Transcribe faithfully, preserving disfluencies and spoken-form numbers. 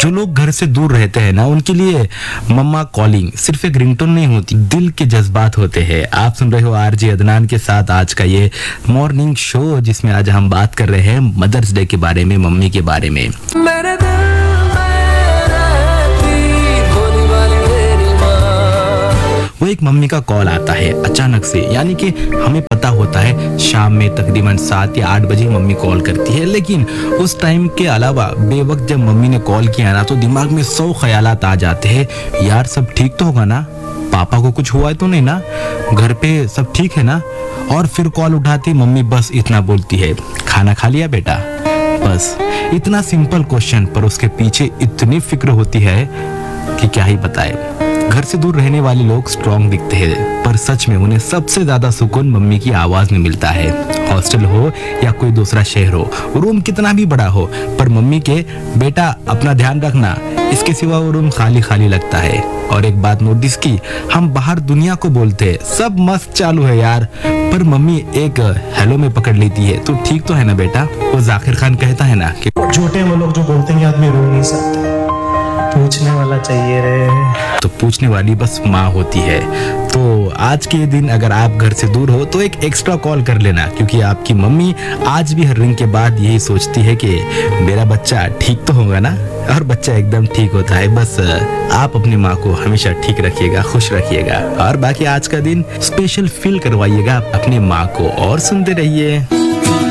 जो लोग घर से दूर रहते हैं ना, उनके लिए मम्मा कॉलिंग सिर्फ एक रिंगटोन नहीं होती, दिल के जज्बात होते हैं। आप सुन रहे हो आरजे अदनान के साथ आज का ये मॉर्निंग शो, जिसमें आज हम बात कर रहे हैं मदर्स डे के बारे में, मम्मी के बारे में। मेरे दिल में रहती भोली भाली मेरी माँ। वो एक मम्मी का कॉल आता है अचानक से, यानी कि हमें पता होता है शाम में तकरीबन सात या आठ बजे मम्मी कॉल करती है, लेकिन उस टाइम के अलावा बेवक्त जब मम्मी ने कॉल किया ना, तो दिमाग में सौ ख्यालात आ जाते हैं। यार सब ठीक तो होगा ना, पापा को कुछ हुआ है तो नहीं ना, घर पे सब ठीक है ना। और फिर कॉल उठाती मम्मी बस इतना बोलती है, खाना खा लिया बेटा। बस इतना सिंपल क्वेश्चन, पर उसके पीछे इतनी फिक्र होती है कि क्या ही बताए। घर से दूर रहने वाले लोग स्ट्रॉन्ग दिखते हैं, पर सच में उन्हें सबसे ज्यादा सुकून मम्मी की आवाज में मिलता है। हॉस्टल हो या कोई दूसरा शहर हो, रूम कितना भी बड़ा हो, पर मम्मी के बेटा अपना ध्यान रखना, इसके सिवा वो रूम खाली खाली लगता है। और एक बात नोटिस की, हम बाहर दुनिया को बोलते हैं सब मस्त चालू है यार, पर मम्मी एक हेलो में पकड़ लेती है, तो ठीक तो है ना बेटा। वो जाकिर खान कहता है ना कि झूठे वो लोग जो बोलते हैं आदमी रो नहीं सकते, पूछने वाला चाहिए रे। तो पूछने वाली बस माँ होती है। तो आज के दिन अगर आप घर से दूर हो तो एक एक्स्ट्रा कॉल कर लेना, क्योंकि आपकी मम्मी आज भी हर रिंग के बाद यही सोचती है कि मेरा बच्चा ठीक तो होगा ना। और बच्चा एकदम ठीक होता है, बस आप अपनी माँ को हमेशा ठीक रखिएगा, खुश रखिएगा, और बाकी आज का दिन स्पेशल फील करवाइएगा अपनी माँ को। और सुनते रहिए।